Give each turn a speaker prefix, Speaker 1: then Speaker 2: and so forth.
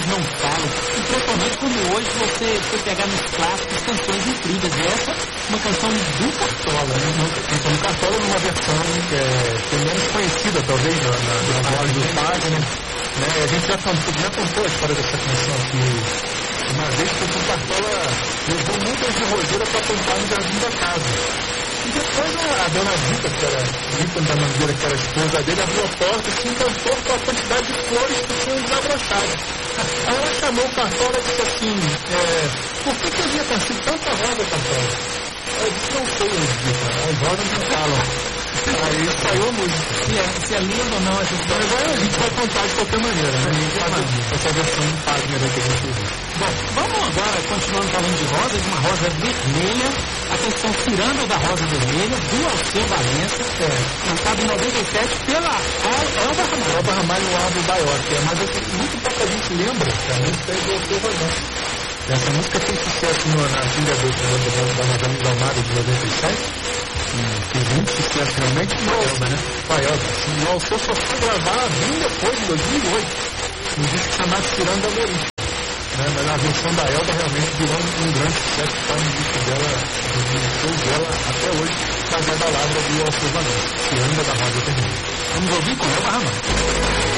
Speaker 1: Elas Não Falam. Impressionante como hoje você foi pegar nos clássicos canções incríveis. E essa, uma canção do Cartola, né?
Speaker 2: Uma canção do Cartola numa versão que é menos conhecida, talvez, na voz do Fagner. Né? A gente já contou a história dessa canção aqui uma vez, que o Cartola levou muitas de roseira para cantar no jardim da casa. E depois a dona Zita, que era Zita da Mangueira, que era a esposa dele, abriu a porta e se encantou com a quantidade de flores que tinham desabrochado. Aí ela chamou o Cartola e disse assim, por que eu havia conhecido tanta rosa, Cartola? Eu disse, não sei, Zita, as rosas não falam. Aí saiu a música.
Speaker 1: Se é lindo ou não essa história.
Speaker 2: Mas a gente vai contar de qualquer maneira, né? Essa versão do Fagner aí que a gente viu.
Speaker 1: Bom, vamos agora, continuando falando de rosas, uma rosa vermelha, a canção Ciranda da Rosa Vermelha, do Alceu Valença, cantada em 97 pela Elba Ramalho.
Speaker 2: Elba Ramalho e o Álvaro Baiotti, mas muito pouca gente lembra que a música é do Alceu Valença. Essa música fez sucesso na Filha da Madame Dalmada de 97. Fez muito sucesso realmente com a Elba, né? Com a Elba. O Alceu só foi gravar bem depois, em 2008, um disco chamado Ciranda Amorim. Mas a versão da Elba realmente virou um grande sucesso, está no disco dela, no show dela até hoje, mas é da Lavra do Alceu Valença, Ciranda da Rosa Vermelha.
Speaker 1: Vamos ouvir com Elba Ramalho.